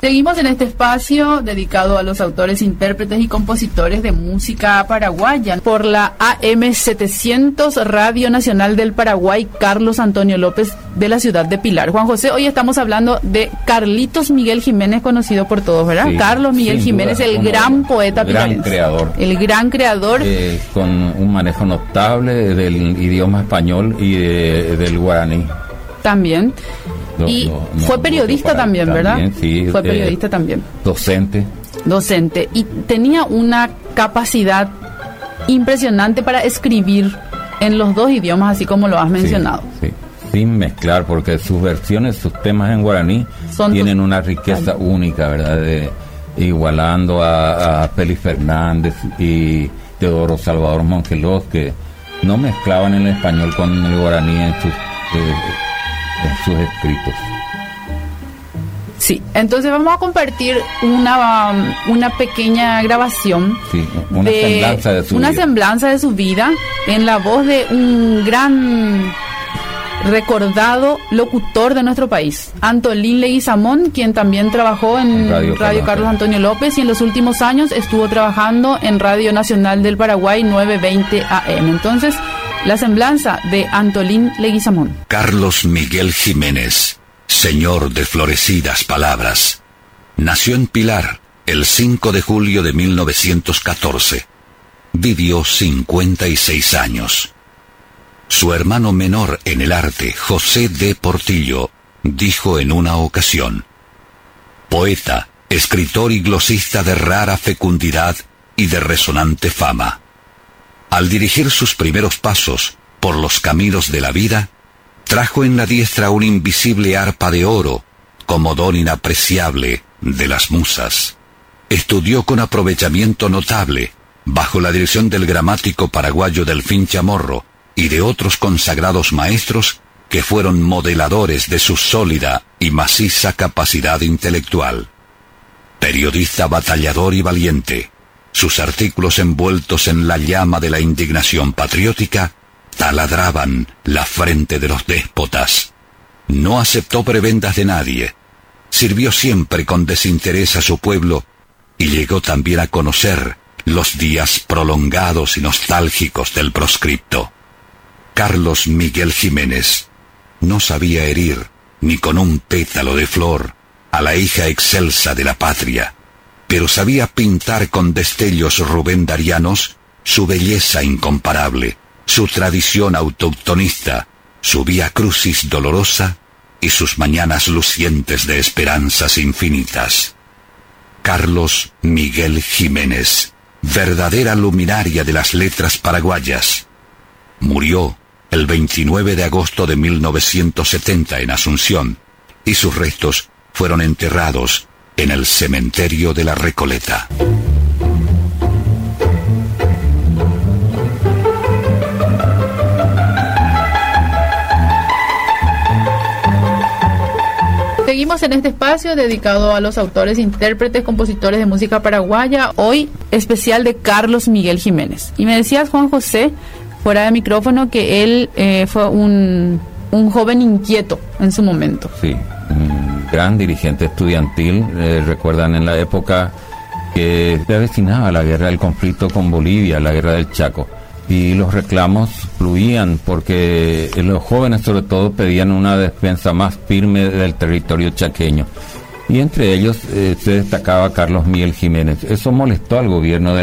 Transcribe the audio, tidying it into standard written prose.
Seguimos en este espacio dedicado a los autores, intérpretes y compositores de música paraguaya por la AM700 Radio Nacional del Paraguay, Carlos Antonio López de la ciudad de Pilar. Juan José, hoy estamos hablando de Carlitos Miguel Jiménez, conocido por todos, ¿verdad? Sí, Carlos Miguel Jiménez, el gran poeta pilarense. Creador. El gran creador. Con un manejo notable del idioma español y del guaraní. También. Fue periodista también, ¿verdad? Sí, fue periodista también. Docente. Y tenía una capacidad impresionante para escribir en los dos idiomas, así como lo has mencionado. Sí. Sin mezclar, porque sus versiones, sus temas en guaraní tienen una riqueza única, ¿verdad? Igualando a Félix Fernández y Teodoro Salvador Mongelós, que no mezclaban el español con el guaraní en sus escritos. Sí, entonces vamos a compartir una pequeña grabación, una semblanza de su vida en la voz de un gran recordado locutor de nuestro país, Antolín Leguizamón, quien también trabajó en Radio Carlos Antonio López y en los últimos años estuvo trabajando en Radio Nacional del Paraguay 920 AM. Entonces, la semblanza de Antolín Leguizamón. Carlos Miguel Jiménez, señor de florecidas palabras, nació en Pilar el 5 de julio de 1914. Vivió 56 años. Su hermano menor en el arte, José de Portillo, dijo en una ocasión: poeta, escritor y glosista de rara fecundidad y de resonante fama. Al dirigir sus primeros pasos por los caminos de la vida, trajo en la diestra un invisible arpa de oro, como don inapreciable de las musas. Estudió con aprovechamiento notable, bajo la dirección del gramático paraguayo Delfín Chamorro y de otros consagrados maestros que fueron modeladores de su sólida y maciza capacidad intelectual. Periodista batallador y valiente, sus artículos envueltos en la llama de la indignación patriótica taladraban la frente de los déspotas. No aceptó prebendas de nadie, sirvió siempre con desinterés a su pueblo y llegó también a conocer los días prolongados y nostálgicos del proscripto. Carlos Miguel Jiménez no sabía herir ni con un pétalo de flor a la hija excelsa de la patria, pero sabía pintar con destellos rubendarianos su belleza incomparable, su tradición autóctonista, su vía crucis dolorosa y sus mañanas lucientes de esperanzas infinitas. Carlos Miguel Jiménez, verdadera luminaria de las letras paraguayas, murió el 29 de agosto de 1970 en Asunción, y sus restos fueron enterrados en el cementerio de la Recoleta. Seguimos en este espacio dedicado a los autores, intérpretes, compositores de música paraguaya, hoy especial de Carlos Miguel Jiménez. Y me decías, Juan José, fuera de micrófono, que él fue un joven inquieto en su momento. Sí, un gran dirigente estudiantil. Recuerdan en la época que se avecinaba la guerra del conflicto con Bolivia, la guerra del Chaco, y los reclamos fluían porque los jóvenes sobre todo pedían una defensa más firme del territorio chaqueño, y entre ellos se destacaba Carlos Miguel Jiménez. Eso molestó al gobierno de